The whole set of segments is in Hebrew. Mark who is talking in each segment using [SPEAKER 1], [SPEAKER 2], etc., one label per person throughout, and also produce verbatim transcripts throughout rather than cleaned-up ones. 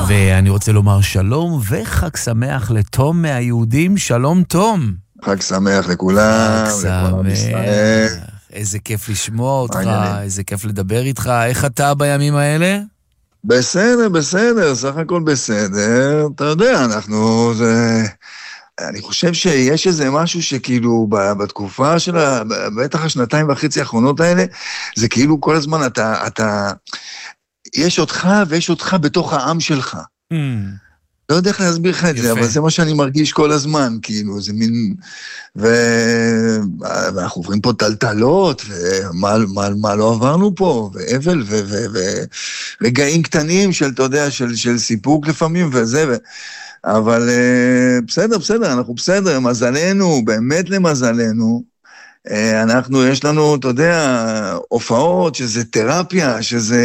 [SPEAKER 1] ואני רוצה לומר שלום וחג שמח לתום מהיהודים. שלום תום.
[SPEAKER 2] חג שמח לכולם,
[SPEAKER 1] לכולם ישראל. איזה כיף לשמוע אותך, איזה כיף לדבר איתך. איך אתה בימים האלה?
[SPEAKER 2] בסדר, בסדר, סך הכל בסדר. אתה יודע, אנחנו... זה... אני חושב שיש איזה משהו שכאילו בתקופה של, בטח השנתיים וחצי האחרונות האלה, זה כאילו כל הזמן אתה, אתה, יש אותך ויש אותך בתוך העם שלך. Mm. לא יודע איך להסביר לך את זה, אבל זה מה שאני מרגיש כל הזמן, כאילו, זה מין, ו... ואנחנו עוברים פה טלטלות, ומה מה, מה לא עברנו פה, ואבל, ו... ו... ו... רגעים קטנים של, אתה יודע, של, של סיפוק לפעמים, וזה, ו... אבל בסדר, בסדר, אנחנו בסדר, מזלנו, באמת למזלנו, אנחנו, יש לנו, אתה יודע, הופעות, שזה תרפיה, שזה,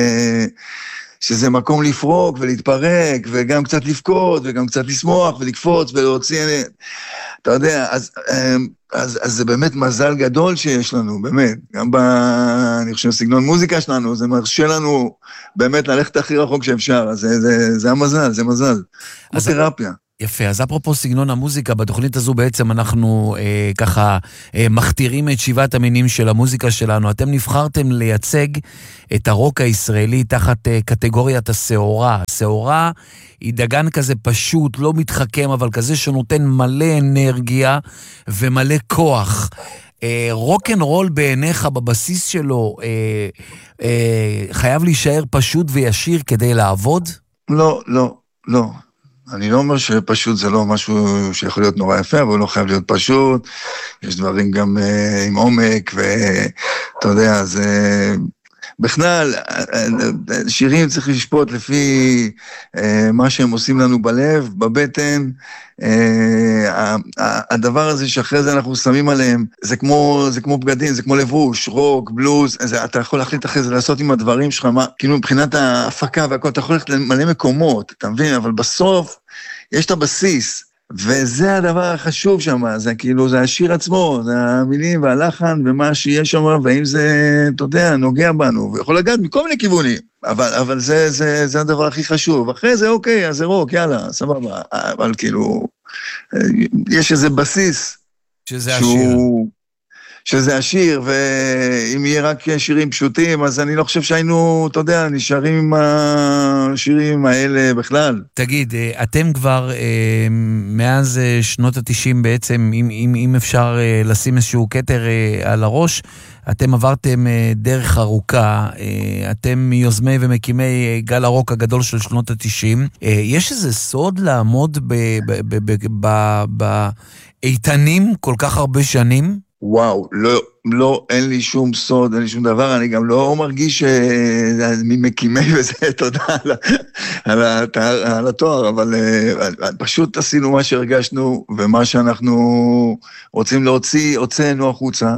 [SPEAKER 2] שזה מקום לפרוק ולהתפרק, וגם קצת לבכות, וגם קצת לשמוח ולקפוץ ולהוציא, אתה יודע, אז, אז, אז זה באמת מזל גדול שיש לנו, באמת, גם ב, אני חושב, סגנון מוזיקה שלנו, זה מרשה לנו באמת ללכת הכי רחוק שאפשר, אז זה, זה, זה המזל, זה מזל, זה תרפיה.
[SPEAKER 1] יפה, אז אפרופו סגנון המוזיקה, בתוכנית הזו בעצם אנחנו אה, ככה אה, מכתירים את שבעת המינים של המוזיקה שלנו. אתם נבחרתם לייצג את הרוק הישראלי תחת אה, קטגוריית הסעורה. הסעורה היא דגן כזה פשוט, לא מתחכם, אבל כזה שנותן מלא אנרגיה ומלא כוח. אה, רוק אנד רול בעיניך בבסיס שלו אה, אה, חייב להישאר פשוט וישיר כדי לעבוד?
[SPEAKER 2] לא, לא, לא. אני לא אומר שפשוט זה לא משהו שיכול להיות נורא יפה, אבל הוא לא חייב להיות פשוט, יש דברים גם uh, עם עומק, ואתה יודע, זה... בכלל, שירים צריך לשפוט לפי uh, מה שהם עושים לנו בלב, בבטן, uh, הדבר הזה שאחרי זה אנחנו שמים עליהם, זה כמו, זה כמו בגדים, זה כמו לבוש, רוק, בלוז, זה, אתה יכול להחליט אחרי זה לעשות עם הדברים שלך, מה, כאילו מבחינת ההפקה והכל, אתה יכול ללכת למלא מקומות, אתה מבין? אבל בסוף יש את הבסיס, וזה הדבר החשוב שם, זה כאילו, זה השיר עצמו, זה המילים והלחן ומה שיש שם, והאם זה, אתה יודע, נוגע בנו, ויכול לגעת מכל מיני כיוונים, אבל, אבל זה, זה, זה הדבר הכי חשוב. אחרי זה, אוקיי, אז זה רוק, יאללה, סבבה, אבל כאילו, יש איזה בסיס,
[SPEAKER 1] שזה השיר.
[SPEAKER 2] שזה השיר, ואם יהיה רק שירים פשוטים, אז אני לא חושב שהיינו, אתה יודע, נשארים עם השירים האלה בכלל.
[SPEAKER 1] תגיד, אתם כבר מאז שנות ה-תשעים בעצם, אם, אם, אם אפשר לשים איזשהו קטר על הראש, אתם עברתם דרך ארוכה, אתם מיוזמי ומקימי גל הרוק הגדול של שנות ה-תשעים. יש איזה סוד לעמוד באיתנים כל כך הרבה שנים?
[SPEAKER 2] וואו, לא, לא, אין לי שום סוד, אין לי שום דבר, אני גם לא מרגיש ממקימי וזה, תודה על, על, על, על התואר, אבל פשוט עשינו מה שהרגשנו, ומה שאנחנו רוצים להוציא, הוצאנו החוצה.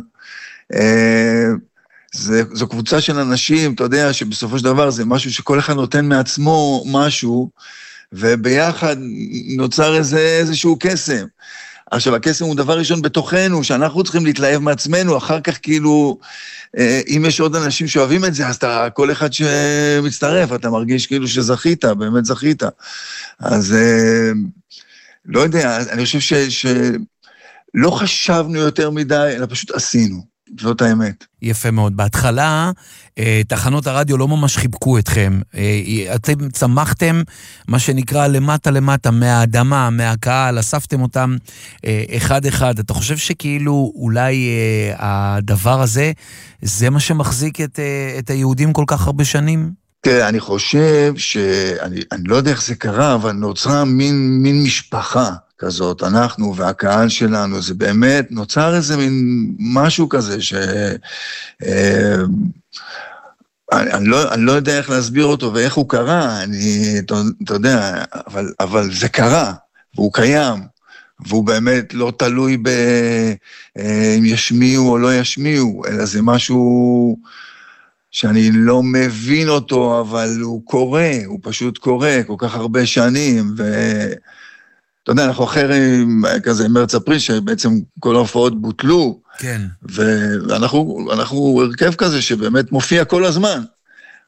[SPEAKER 2] זה, זו קבוצה של אנשים, אתה יודע, שבסופו של דבר זה משהו שכל אחד נותן מעצמו משהו, וביחד נוצר איזה, איזשהו קסם. עכשיו, הקסם הוא דבר ראשון בתוכנו, שאנחנו צריכים להתלהב מעצמנו, אחר כך כאילו, אם יש עוד אנשים שאוהבים את זה, אז אתה, כל אחד שמצטרף, אתה מרגיש כאילו שזכית, באמת זכית. אז לא יודע, אני חושב ש, שלא חשבנו יותר מדי, אלא פשוט עשינו. זאת האמת.
[SPEAKER 1] יפה מאוד. בהתחלה, תחנות הרדיו לא ממש חיבקו אתכם. אתם צמחתם, מה שנקרא, למטה למטה, מהאדמה, מהקהל, אספתם אותם אחד אחד. אתה חושב שכאילו אולי הדבר הזה, זה מה שמחזיק את, את היהודים כל כך הרבה שנים?
[SPEAKER 2] תראה, אני חושב שאני אני לא יודע איך זה קרה, אבל נוצרה מין, מין משפחה. כזאת, אנחנו והקהל שלנו, זה באמת נוצר איזה מין משהו כזה ש... אה, אני, אני, לא, אני לא יודע איך להסביר אותו ואיך הוא קרה, אני, אתה, אתה יודע, אבל, אבל זה קרה, והוא קיים, והוא באמת לא תלוי ב... אה, אם ישמיעו או לא ישמיעו, אלא זה משהו שאני לא מבין אותו, אבל הוא קורה, הוא פשוט קורה כל כך הרבה שנים, ו... אתה יודע, אנחנו אחרים, כזה מרץ אפריל, שבעצם כל ההופעות בוטלו,
[SPEAKER 1] כן.
[SPEAKER 2] ואנחנו אנחנו הרכב כזה שבאמת מופיע כל הזמן,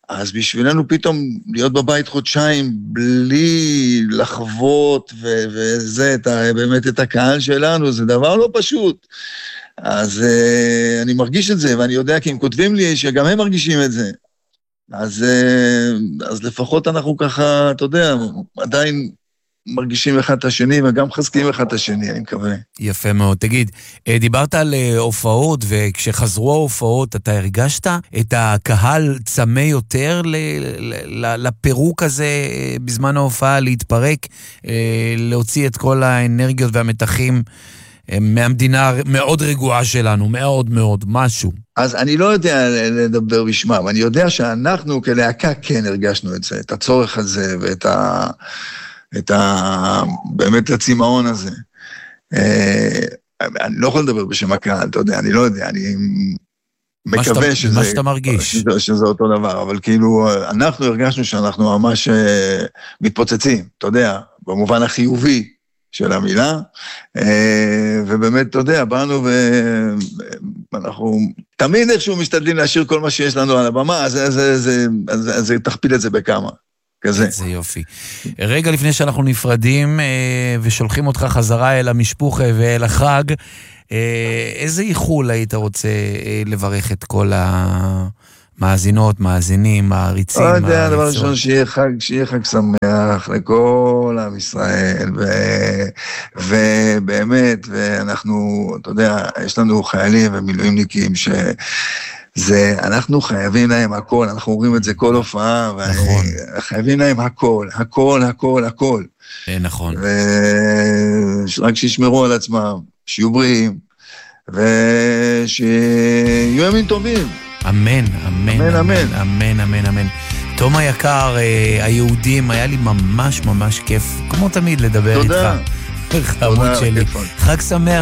[SPEAKER 2] אז בשבילנו פתאום להיות בבית חודשיים בלי לחוות ו- וזה, את ה- באמת את הקהל שלנו, זה דבר לא פשוט. אז uh, אני מרגיש את זה, ואני יודע כי הם כותבים לי שגם הם מרגישים את זה. אז, uh, אז לפחות אנחנו ככה, אתה יודע, עדיין מרגישים אחד את השני, וגם חזקים אחד את השני, אני מקווה.
[SPEAKER 1] יפה מאוד. תגיד, דיברת על הופעות, וכשחזרו ההופעות, אתה הרגשת את הקהל צמא יותר לפירוק הזה בזמן ההופעה, להתפרק, להוציא את כל האנרגיות והמתחים מהמדינה מאוד רגועה שלנו, מאוד מאוד, משהו.
[SPEAKER 2] אז אני לא יודע לדבר בשמם, אני יודע שאנחנו כלהקה כן הרגשנו את זה, את הצורך הזה ואת ה... את ה... באמת הצמאון הזה. אני לא יכול לדבר בשם הקהל, אתה יודע, אני לא יודע, אני מקווה שזה...
[SPEAKER 1] מה שאתה מרגיש.
[SPEAKER 2] שזה אותו דבר, אבל כאילו, אנחנו הרגשנו שאנחנו ממש מתפוצצים, אתה יודע, במובן החיובי של המילה, ובאמת, אתה יודע, באנו ואנחנו תמיד איכשהו משתדלים להשאיר כל מה שיש לנו על הבמה, אז תכפיל את זה בכמה. כזה.
[SPEAKER 1] זה יופי. רגע לפני שאנחנו נפרדים ושולחים אותך חזרה אל המשפוך ואל החג, איזה איחול היית רוצה לברך את כל המאזינות, מאזינים, מעריצים?
[SPEAKER 2] לא יודע, דבר ראשון, שיהיה חג, שיהיה חג שמח לכל עם ישראל, ובאמת, ואנחנו, אתה יודע, יש לנו חיילים ומילואימניקים ש... זה, אנחנו חייבים להם הכל, אנחנו אומרים את זה כל הופעה,
[SPEAKER 1] נכון.
[SPEAKER 2] חייבים להם הכל, הכל, הכל, הכל.
[SPEAKER 1] נכון.
[SPEAKER 2] ורק שישמרו על עצמם, שיהיו בריאים, ושיהיו ימים טובים.
[SPEAKER 1] אמן, אמן,
[SPEAKER 2] אמן,
[SPEAKER 1] אמן, אמן, אמן, אמן. תום היקר, היהודים, היה לי ממש ממש כיף, כמו תמיד לדבר איתך.
[SPEAKER 2] תודה.
[SPEAKER 1] חמוד שלי. חג שמח